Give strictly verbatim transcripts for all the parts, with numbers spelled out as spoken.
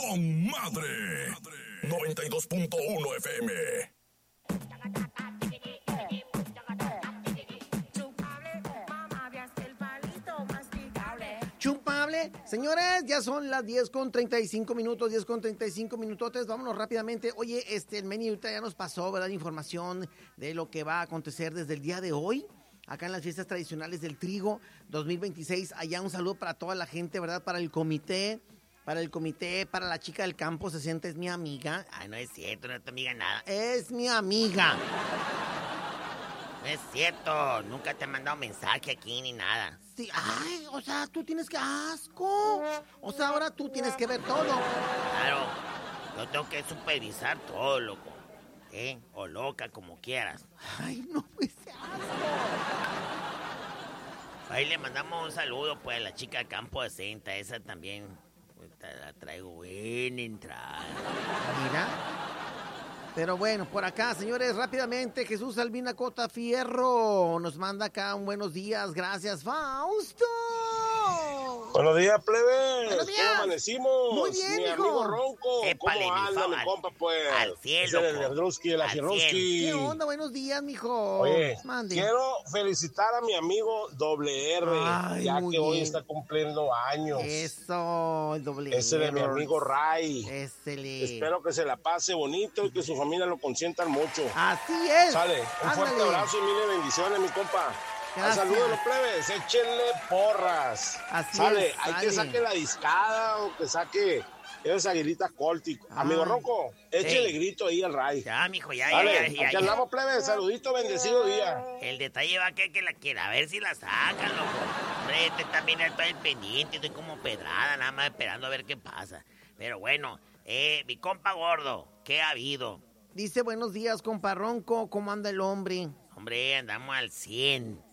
con madre. noventa y dos punto uno F M. Chupable. Señores, ya son las diez con treinta y cinco minutos, diez con treinta y cinco minutotes. Vámonos rápidamente. Oye, este, el Meni ahorita ya nos pasó, ¿verdad? Información de lo que va a acontecer desde el día de hoy, acá en las fiestas tradicionales del trigo dos mil veintiséis. Allá un saludo para toda la gente, ¿verdad? Para el comité, para el comité, para la chica del campo sesenta, es mi amiga. Ay, no es cierto, no es tu amiga nada. Es mi amiga. No es cierto, nunca te he mandado mensaje aquí ni nada. Sí, ay, o sea, tú tienes que... ¡Asco! O sea, ahora tú tienes que ver todo. Claro, yo tengo que supervisar todo, loco. ¿Eh? O loca, como quieras. Ay, no, pues, asco. Ahí le mandamos un saludo, pues, a la chica de Campo de Senta. Esa también, pues, la traigo buena entrada. Mira. Pero bueno, por acá, señores, rápidamente, Jesús Albina Cota Fierro nos manda acá un buenos días. Gracias, Fausto. Buenos días, plebe. Buenos días. ¿Cómo amanecimos? Muy bien, mi hijo. amigo Ronco. Épale, ¿Cómo mi anda, fa- mi al- compa, pues? al cielo, Ese es el po. Jandruski, el Al Ajirruski. ¿Qué onda? Buenos días, mijo. Oye, Mande. quiero felicitar a mi amigo Doble R, Ay, ya muy que hoy bien. está cumpliendo años. Eso, el doble. Ese de mi amigo Ray. Ésele. Espero que se la pase bonito y que su familia lo consientan mucho. Así es. Sale, un Ándale. fuerte abrazo y mil bendiciones, mi compa. Gracias. Saludos, los plebes, échenle porras. Así sale, es, hay sale. que saque la discada o que saque esas aguilitas Coltic. Amigo Ay. Ronco, échele Ey. grito ahí al Ray. Ya, mijo, ya, Dale, ya, ya, ya, aquí ya. andamos, plebes, saludito, bendecido día. El detalle va que, que la quiera, a ver si la sacan, loco. Hombre, este también está el pendiente, estoy como pedrada, nada más esperando a ver qué pasa. Pero bueno, eh, mi compa gordo, ¿qué ha habido? Dice, buenos días, compa Ronco, ¿cómo anda el hombre? Hombre, andamos al cien.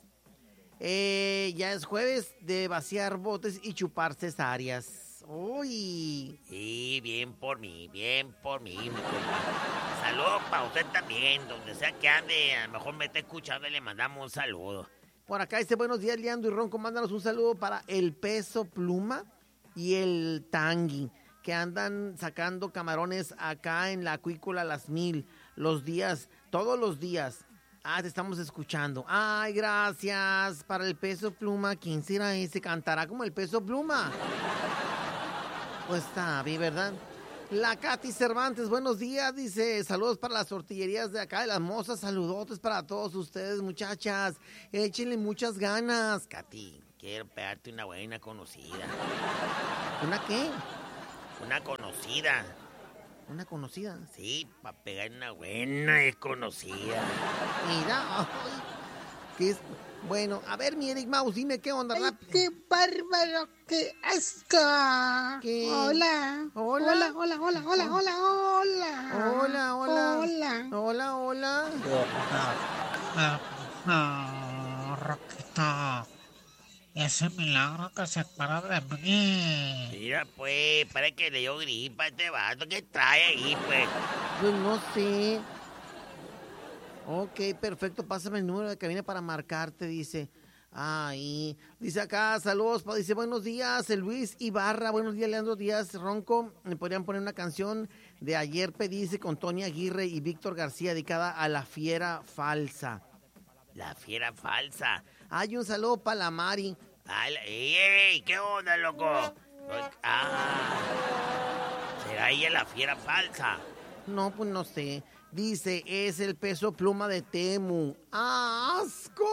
Eh, ya es jueves de vaciar botes y chupar cesáreas. Uy. Sí, bien por mí, bien por mí, mi compa. Saludos para usted también, donde sea que ande, a lo mejor me está escuchando y le mandamos un saludo. Por acá dice, buenos días, Leandro y Ronco, mándanos un saludo para el Peso Pluma y el Tangui, que andan sacando camarones acá en la acuícola Las Mil, los días, todos los días. Ah, te estamos escuchando. Ay, gracias. Para el Peso Pluma, ¿quién será ese? ¿Cantará como el Peso Pluma? Pues está bien, ¿verdad? La Katy Cervantes, buenos días, dice, saludos para las tortillerías de acá de Las Mozas, saludotes para todos ustedes, muchachas, échenle muchas ganas. Katy, quiero pegarte una buena conocida. ¿Una qué? Una conocida. ¿Una conocida? Sí, para pegar una buena desconocida. Mira, ay, qué es... Bueno, a ver, mi Eric Mouse, dime qué onda, ¡Ay, rápido. qué bárbaro! ¡Qué asco! ¿Qué? Hola. Hola. Hola, hola, hola, hola, hola, hola. Hola, hola. Hola. Hola, hola. No, no, Roquito. Ese milagro que se para de mí. Mira, pues, parece que le dio gripa a este vato. ¿Qué trae ahí, pues? Pues no sé. Ok, perfecto, pásame el número de cabina para marcarte, dice. Ahí. Dice acá, saludos, pa- dice, buenos días, el Luis Ibarra, buenos días, Leandro Díaz Ronco. Me podrían poner una canción de Ayer Pedí, dice, con Tony Aguirre y Víctor García, dedicada a la fiera falsa. La fiera falsa. Hay un saludo para la Mari. Ay, la- ey, ey, ¿qué onda, loco? Ah, ¿será ella la fiera falsa? No, pues no sé. Dice, es el Peso Pluma de Temu. ¡Asco!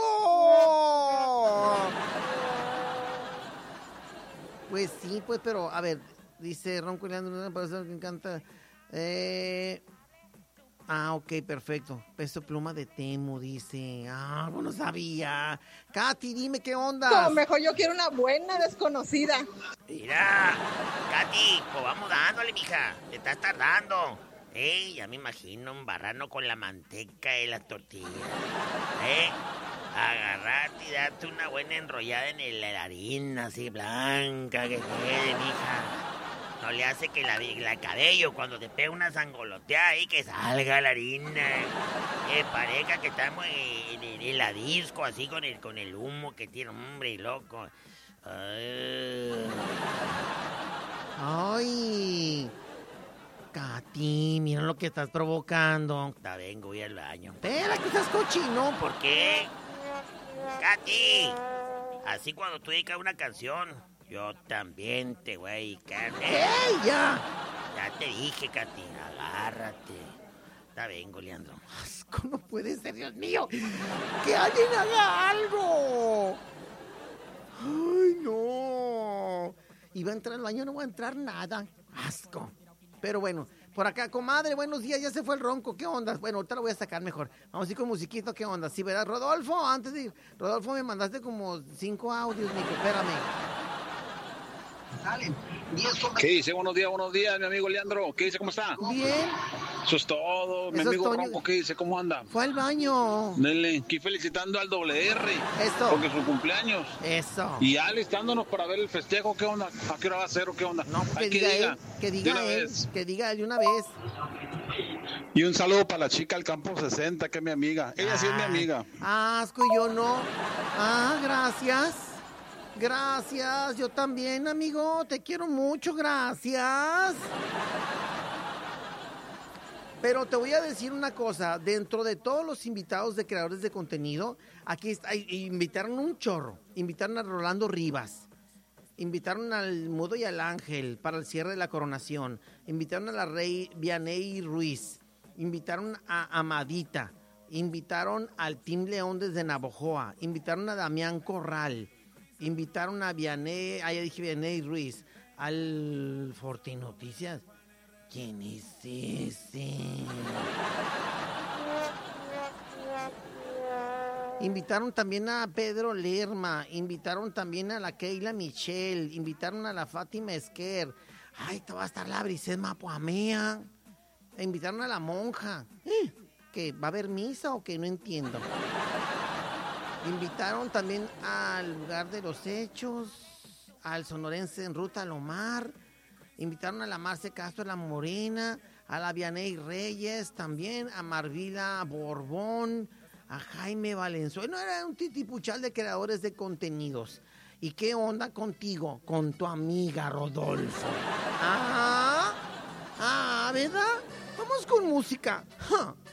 Pues sí, pues, pero, a ver, dice Ronco Leandro, una persona que encanta. Eh... Ah, ok, perfecto. Peso Pluma de Temu, dice. Ah, no sabía. Katy, dime qué onda. No, mejor yo quiero una buena desconocida. Mira, Katy, pues vamos dándole, mija. Te estás tardando. Ey, ya me imagino embarrarnos con la manteca de las tortillas. Eh, agarrarte y darte una buena enrollada en el- la harina así blanca que quede, mija. No le hace que la, la cabello cuando te pega una sangoloteada ahí que salga la harina. Que parezca que estamos en, en- en la disco así con el, con el humo que tiene, hombre, loco. Ay. Ay, Katy, mira lo que estás provocando. Está bien, voy al baño. Espera, que estás cochino. ¿Por qué? Katy, así cuando tú dedicas una canción, yo también te voy a dedicar. ¿eh? ¡Ey, ya! Ya te dije, Katy, agárrate. Está bien, Leandro. Asco, no puede ser, Dios mío. ¡Que alguien haga algo! ¡Ay, no! Iba a entrar al baño, no voy a entrar nada. Asco. Pero bueno, por acá, comadre, buenos días, ya se fue el ronco, ¿qué onda? Bueno, ahorita lo voy a sacar mejor. Vamos a ir con musiquito, ¿qué onda? Sí, ¿verdad? Rodolfo, antes de ir, Rodolfo, me mandaste como cinco audios, mijo, espérame. ¿Qué dice? Buenos días, buenos días, mi amigo Leandro. ¿Qué dice? ¿Cómo está? Bien. Eso es todo. Mi Eso amigo es Ronco, ¿qué dice? ¿Cómo anda? Fue al baño. Dele, aquí felicitando al doble R. Eso. Porque es su cumpleaños. Eso. Y ya listándonos para ver el festejo, ¿qué onda? ¿A qué hora va a ser o qué onda? No, que Ay, diga, que él, que de diga una él, vez. que diga de una vez. Y un saludo para la chica del campo sesenta, que es mi amiga. Ella sí es mi Ay, amiga. Asco, y yo no. Ah, gracias. Gracias, yo también, amigo. Te quiero mucho, gracias. Pero te voy a decir una cosa. Dentro de todos los invitados de creadores de contenido, aquí está, invitaron un chorro. Invitaron a Rolando Rivas. Invitaron al Mudo y al Ángel para el cierre de la coronación. Invitaron a la Rey Vianey Ruiz. Invitaron a Amadita. Invitaron al Team León desde Navojoa. Invitaron a Damián Corral. Invitaron a Vianey, ah, ya dije Vianey Ruiz. Al Fortinoticias. ¿Quién es ese? Invitaron también a Pedro Lerma, invitaron también a la Keila Michelle, invitaron a la Fátima Esquer. Ay, te va a estar la Briset Mapuamea. Invitaron a la monja. ¿Eh? ¿Que va a haber misa o qué? No entiendo. Invitaron también al lugar de los hechos, al sonorense en Ruta Lomar. Invitaron a la Marce Castro, a la Morena, a la Vianey Reyes, también a Marvila Borbón, a Jaime Valenzuela. No, era un titipuchal de creadores de contenidos. ¿Y qué onda contigo? Con tu amiga Rodolfo. Ah, ah, ¿verdad? Vamos con música. Huh.